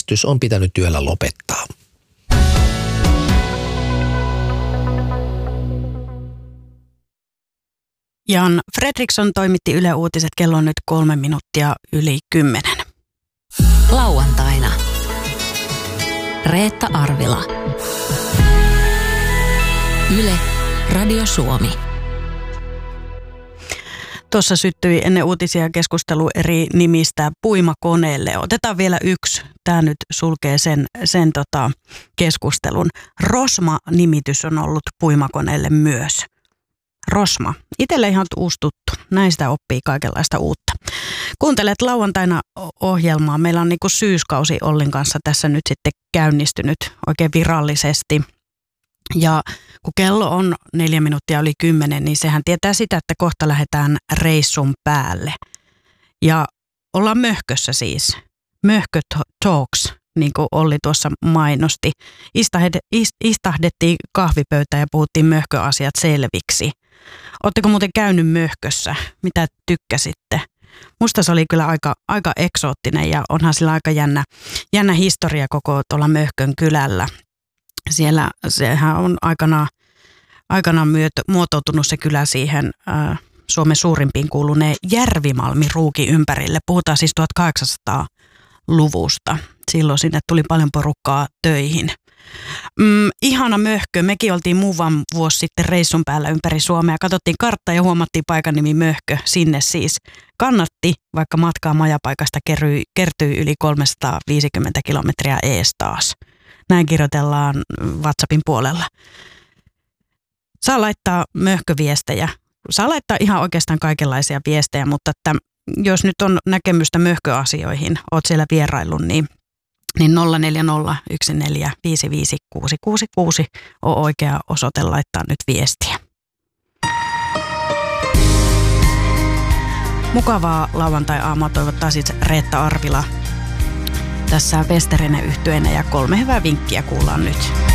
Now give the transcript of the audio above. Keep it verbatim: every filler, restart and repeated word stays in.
metsästys on pitänyt työllä lopettaa. Jan Fredriksson toimitti Yle Uutiset, kello on nyt kolme minuuttia yli kymmenen. Lauantaina. Reetta Arvila. Yle, Radio Suomi. Tuossa syttyi ennen uutisia keskustelu eri nimistä puimakoneelle. Otetaan vielä yksi. Tämä nyt sulkee sen, sen tota keskustelun. Rosma-nimitys on ollut puimakoneelle myös. Rosma. Itselle ihan uusi tuttu. Näistä oppii kaikenlaista uutta. Kuuntelet lauantaina ohjelmaa. Meillä on niinku syyskausi Ollin kanssa tässä nyt sitten käynnistynyt oikein virallisesti. Ja kun kello on neljä minuuttia yli kymmenen, niin sehän tietää sitä, että kohta lähdetään reissun päälle. Ja ollaan möhkössä siis. Möhkö talks, niin kuin Olli tuossa mainosti. Istahdettiin kahvipöytään ja puhuttiin möhköasiat selviksi. Ootteko muuten käynyt möhkössä? Mitä tykkäsitte? Musta se oli kyllä aika, aika eksoottinen ja onhan sillä aika jännä, jännä historia koko tuolla Möhkön kylällä. Siellä sehän on aikanaan, aikanaan myöt, muotoutunut se kylä siihen ää, Suomen suurimpiin kuuluneen Järvimalmi-ruukin ympärille. Puhutaan siis tuhatkahdeksansataaluvusta. Silloin sinne tuli paljon porukkaa töihin. Mm, ihana möhkö. Mekin oltiin muutaman vuosi sitten reissun päällä ympäri Suomea. Katsottiin karttaa ja huomattiin paikan nimi Möhkö. Sinne siis kannatti, vaikka matkaa majapaikasta kertyi, kertyi yli kolmesataaviisikymmentä kilometriä ees taas. Näin kirjoitellaan WhatsAppin puolella. Saa laittaa möhköviestejä. Saa laittaa ihan oikeastaan kaikenlaisia viestejä, mutta että jos nyt on näkemystä möhköasioihin, oot siellä vieraillut, niin, niin nolla neljä nolla yksi neljä viisi viisi kuusi kuusi kuusi on oikea osoite laittaa nyt viestiä. Mukavaa lauantai-aamua toivottaa siis Reetta Arvila tässä Westerinen yhtyeenä ja kolme hyvää vinkkiä kuullaan nyt.